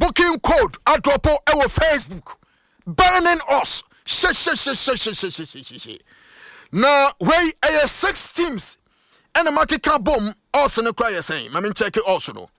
booking code adropo ewo Facebook burning us she. Now we 6 teams and the market can boom also no cry saying I mean check it also no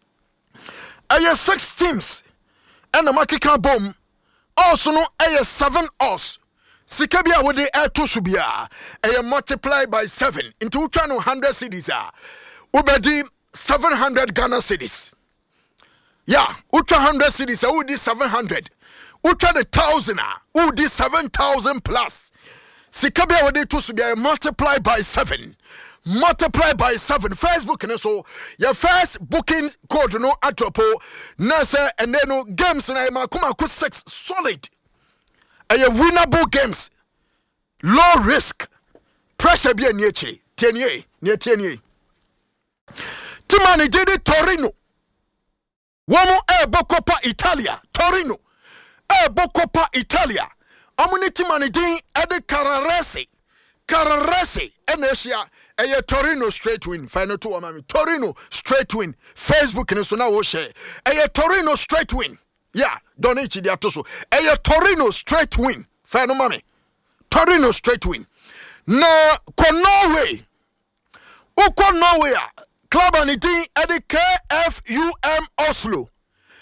6 teams and the market can boom also no 7 us sikabia with the air to subia multiply by 7 into 100 cities ubedi 700 Ghana cities. Yeah, ultra 100 cities who did 700. Ultra the 1,000 who did 7,000 plus. Sikabia with the to subia multiply by 7. Multiply by 7. Facebook and so your first booking code no atropo nasa and then no games na kuma 6 solid. Winnable games. Low risk. Pressure be near chi. Near 10 years. Timani did it Torino. Wamo Coppa Italia. Torino. Coppa Italia. Amuni Timani din ede Carrarese. Enesia. Torino straight win. Final 2 amami. Torino straight win. Facebook and so now we share. Torino straight win. Yeah. Donichi di atoso. Torino straight win. Final mami. Torino straight win. Na Norway. Uko Norway. Club anything at the KFUM Oslo.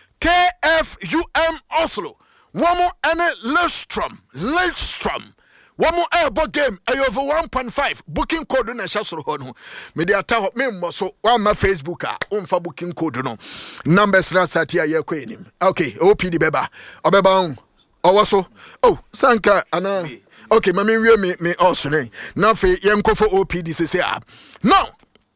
KFUM Oslo. One and Lillstrom. One more airboat game. Over 1.5. Booking code na shasro hono. Media taho me so one my Facebook for booking code no. Numbers rasati ya kwenim. Okay, OPD beba. Obeba owaso. Oh, sanka ana. Okay, mami me also ne. Na fe yemko for OPD se now.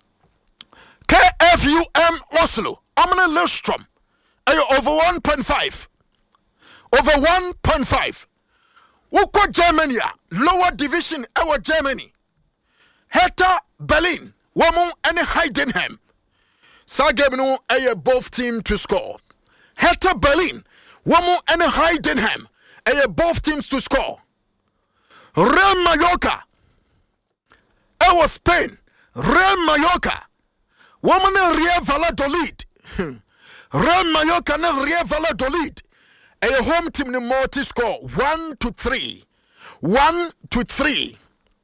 KFUM Oslo. Amna Lillstrom. Over 1.5. Over 1.5. Uko Germany, lower division our Germany. Hertha Berlin, Wamo and Heidenheim. Sagebno both team to score. Hertha Berlin, Wamo and Heidenheim. Both teams to score. Real Mallorca. Our Spain. Real Mallorca. Woman Real Valladolid. Real Mallorca and Real Valladolid. A home team ni multi score 1-3. 1-3.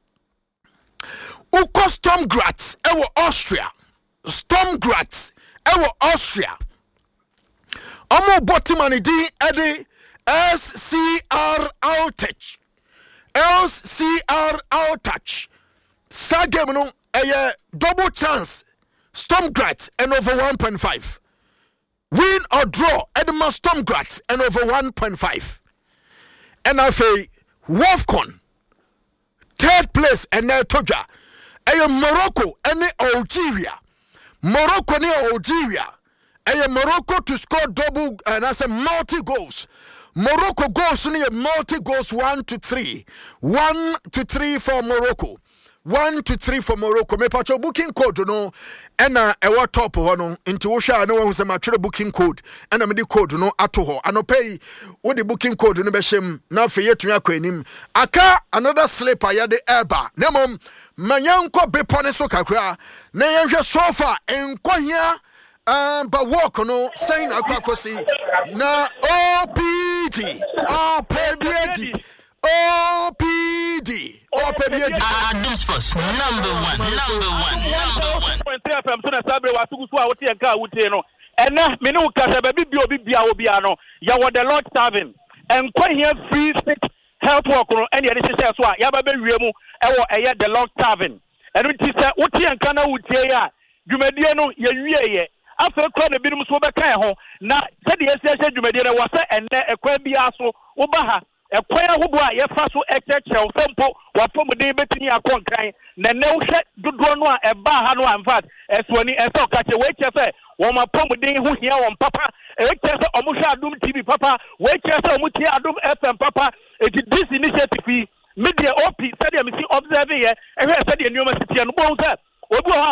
Uko Storm Graz ewo Austria. Storm Graz ewo Austria. Omo botimani di edi SCR Outage. SCR Outage. Sagem no a double chance. Storm Graz and over 1.5. Win or draw Edmund Storm Graz and over 1.5. And I say Wolfcon 3rd place and Toja. Morocco and Algeria. Morocco near Algeria. Morocco to score double and I say multi goals. Morocco goes near multi goals 1-3. 1-3 for Morocco. 1-3 for Morocco. Me pacho booking code no. Ena ewa top hono. Inti usha no who se match booking code. Ena me di code no ato ho. Ano pay wo the booking code no beshem na fe yetu ya kwenim. Aka another slipper ya de erba. Nemom manyanko bepone so kakra. Na yenhwe so far enko hia but walk no saying akwakosi na OPD. OPD. This was number one. And now, Minu Casa, baby, Biano, Yawa the Lord serving, and quite here free sick health worker, any addition as well. Yababe Remu, the Lord serving. And it is Uti and Kana Utia, Jumediano, Ye. After the Birum Sobaka, now, said the SSA Jumediana was and a Quabiaso, Ubaha. A choir who brought your first exception, Tempo, what from the day between your conquering, the no set do one a bahano and fat, as when I saw catch a wait affair, one my pomade who here on Papa, a wait Omusha Doom TV Papa, wait Mutia Adum FM Papa, it is this initiative fee, media OP, said you observe here, and I said the university and both.